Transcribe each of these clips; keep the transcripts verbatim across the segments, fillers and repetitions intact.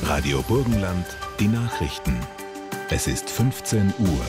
Radio Burgenland, die Nachrichten. Es ist fünfzehn Uhr.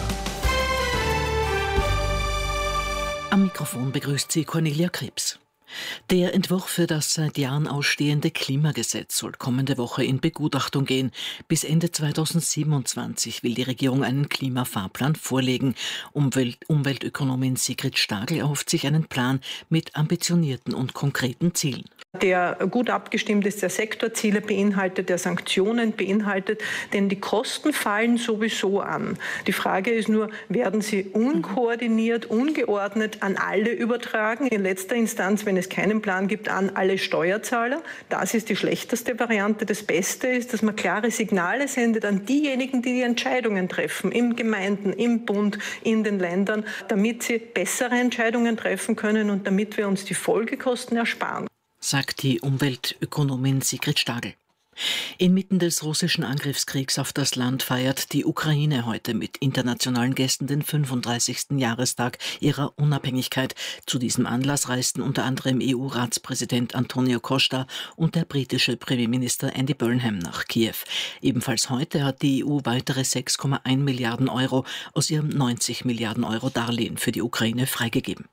Am Mikrofon begrüßt sie Cornelia Krebs. Der Entwurf für das seit Jahren ausstehende Klimagesetz soll kommende Woche in Begutachtung gehen. Bis Ende zweitausendsiebenundzwanzig will die Regierung einen Klimafahrplan vorlegen. Umwelt- Umweltökonomin Sigrid Stagel erhofft sich einen Plan mit ambitionierten und konkreten Zielen. Der gut abgestimmt ist, der Sektorziele beinhaltet, der Sanktionen beinhaltet, denn die Kosten fallen sowieso an. Die Frage ist nur, werden sie unkoordiniert, ungeordnet an alle übertragen? In letzter Instanz, wenn es keinen Plan gibt, an alle Steuerzahler. Das ist die schlechteste Variante. Das Beste ist, dass man klare Signale sendet an diejenigen, die die Entscheidungen treffen, in Gemeinden, im Bund, in den Ländern, damit sie bessere Entscheidungen treffen können und damit wir uns die Folgekosten ersparen, sagt die Umweltökonomin Sigrid Stagel. Inmitten des russischen Angriffskriegs auf das Land feiert die Ukraine heute mit internationalen Gästen den fünfunddreißigsten Jahrestag ihrer Unabhängigkeit. Zu diesem Anlass reisten unter anderem E U-Ratspräsident Antonio Costa und der britische Premierminister Andy Burnham nach Kiew. Ebenfalls heute hat die E U weitere sechs Komma eins Milliarden Euro aus ihrem neunzig Milliarden Euro Darlehen für die Ukraine freigegeben.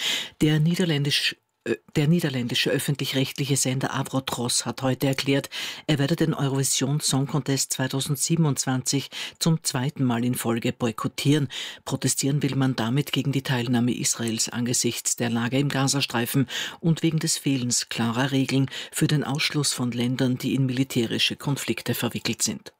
Der niederländische Der niederländische öffentlich-rechtliche Sender Avrotros hat heute erklärt, er werde den Eurovision Song Contest zweitausendsiebenundzwanzig zum zweiten Mal in Folge boykottieren. Protestieren will man damit gegen die Teilnahme Israels angesichts der Lage im Gazastreifen und wegen des Fehlens klarer Regeln für den Ausschluss von Ländern, die in militärische Konflikte verwickelt sind.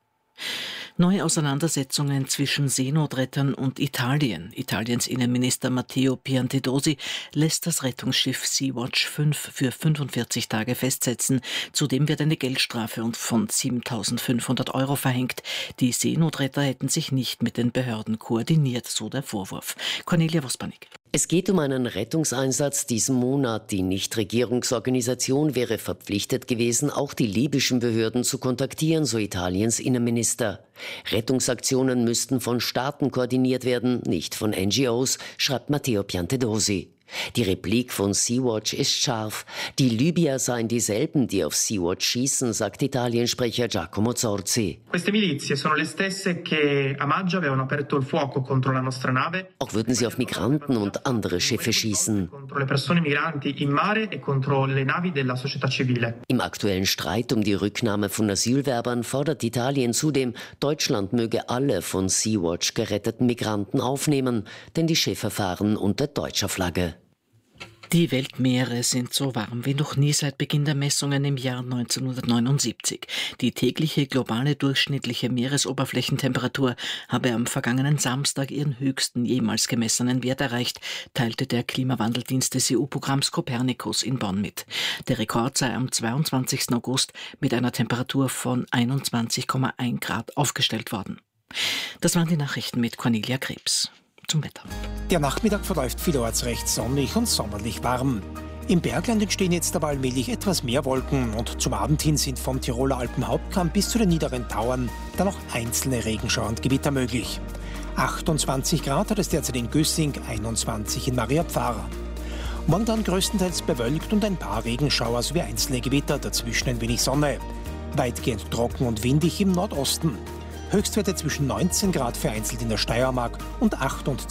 Neue Auseinandersetzungen zwischen Seenotrettern und Italien. Italiens Innenminister Matteo Piantedosi lässt das Rettungsschiff Sea-Watch fünf für fünfundvierzig Tage festsetzen. Zudem wird eine Geldstrafe von siebentausendfünfhundert Euro verhängt. Die Seenotretter hätten sich nicht mit den Behörden koordiniert, so der Vorwurf. Cornelia Wospanik. Es geht um einen Rettungseinsatz diesen Monat. Die Nichtregierungsorganisation wäre verpflichtet gewesen, auch die libyschen Behörden zu kontaktieren, so Italiens Innenminister. Rettungsaktionen müssten von Staaten koordiniert werden, nicht von N G Os, schreibt Matteo Piantedosi. Die Replik von Sea-Watch ist scharf. Die Libyer seien dieselben, die auf Sea-Watch schießen, sagt Italiensprecher Giacomo Zorzi. Queste milizie sono le stesse che a maggio avevano aperto il fuoco contro la nostra nave. Auch würden sie auf Migranten und andere Schiffe schießen. Contro le persone migranti in mare e contro le navi della società civile. Im aktuellen Streit um die Rücknahme von Asylwerbern fordert Italien zudem, Deutschland möge alle von Sea-Watch geretteten Migranten aufnehmen, denn die Schiffe fahren unter deutscher Flagge. Die Weltmeere sind so warm wie noch nie seit Beginn der Messungen im Jahr neunzehnhundertneunundsiebzig. Die tägliche globale durchschnittliche Meeresoberflächentemperatur habe am vergangenen Samstag ihren höchsten jemals gemessenen Wert erreicht, teilte der Klimawandeldienst des E U-Programms Copernicus in Bonn mit. Der Rekord sei am zweiundzwanzigsten August mit einer Temperatur von einundzwanzig Komma eins Grad aufgestellt worden. Das waren die Nachrichten mit Cornelia Krebs. Zum Wetter. Der Nachmittag verläuft vielerorts recht sonnig und sommerlich warm. Im Bergland entstehen jetzt aber allmählich etwas mehr Wolken und zum Abend hin sind vom Tiroler Alpenhauptkamm bis zu den niederen Tauern dann noch einzelne Regenschauer und Gewitter möglich. achtundzwanzig Grad hat es derzeit in Gössing, einundzwanzig in Maria Pfarrer. Morgen dann größtenteils bewölkt und ein paar Regenschauer sowie einzelne Gewitter, dazwischen ein wenig Sonne. Weitgehend trocken und windig im Nordosten. Höchstwerte zwischen neunzehn Grad vereinzelt in der Steiermark und achtundzwanzig